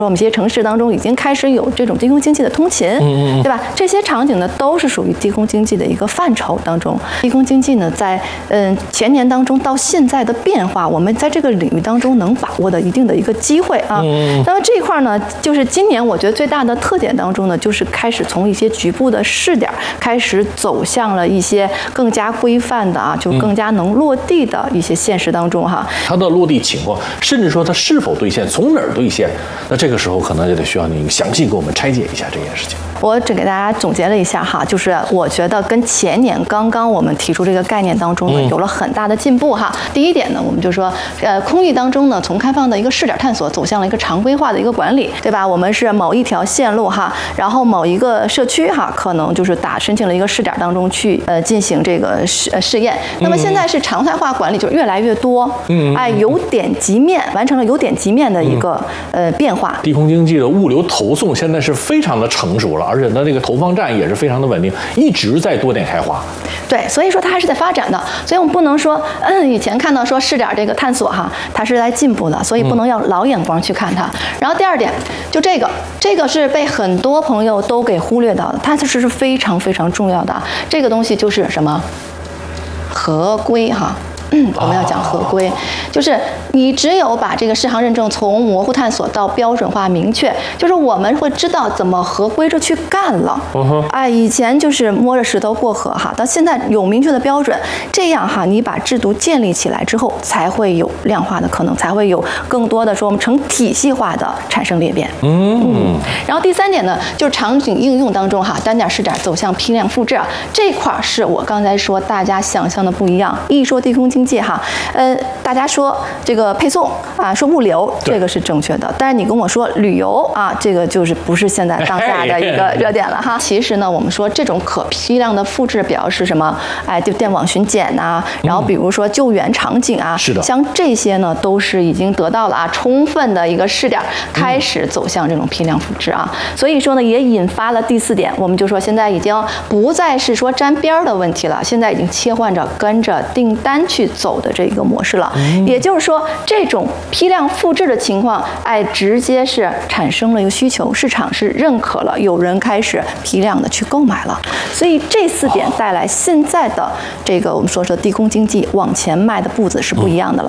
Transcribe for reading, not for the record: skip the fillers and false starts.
我们一些城市当中已经开始有这种低空经济的通勤，对吧？这些场景呢都是属于低空经济的一个范畴当中。低空经济呢，在前年当中到现在的变化，我们在这个领域当中能把握的一定的一个机会啊。那么这一块呢，就是今年我觉得最大的特点当中呢，就是开始从一些局部的试点开始走向了一些更加规范的啊，就更加能落地的一些现实当中哈。 它的落地情况，甚至说它是否兑现，从哪儿兑现，那这个时候可能也得需要您详细给我们拆解一下这件事情。 我只给大家总结了一下哈，就是我觉得跟前年刚刚我们提出这个概念当中呢，有了很大的进步哈。第一点呢，我们就说，空域当中呢，从开放的一个试点探索走向了一个常规化的一个管理，对吧？我们是某一条线路哈，然后某一个社区哈，可能就是申请了一个试点当中去进行这个试验。那么现在是常态化管理，就是越来越多，由点及面，完成了由点及面的一个变化。 低空经济的物流投送现在是非常的成熟了，而且呢，这个投放站也是非常的稳定，一直在多点开花。 对，所以说它还是在发展的，所以我们不能说，以前看到说试点这个探索哈，它是在进步的，所以不能用老眼光去看它。然后第二点，就这个是被很多朋友都给忽略到的，它是非常非常重要的。这个东西就是什么？合规哈。我们要讲合规，就是你只有把这个适航认证从模糊探索到标准化明确，就是我们会知道怎么合规着去干了。以前就是摸着石头过河哈，到现在有明确的标准，这样哈，你把制度建立起来之后，才会有量化的可能，才会有更多的说我们成体系化的产生裂变。然后第三点呢，就是场景应用当中哈，单点试点走向批量复制啊，这块是我刚才说大家想象的不一样。一说低空经济哈，大家说这个配送啊，说物流，这个是正确的。但是你跟我说旅游啊，这个就是不是现在当下的一个热点了哈。其实呢，我们说这种可批量的复制表示什么？就电网巡检呐，然后比如说救援场景啊， 是的， 像这些呢，都是已经得到了充分的一个试点，开始走向这种批量复制啊。所以说呢，也引发了第四点，我们就说现在已经不再是说沾边儿的问题了，现在已经切换着跟着订单去走的这个模式了。也就是说，这种批量复制的情况，直接是产生了一个需求，市场是认可了，有人开始批量的去购买了。所以这四点带来现在的这个我们说低空经济往前迈的步子是不一样的了。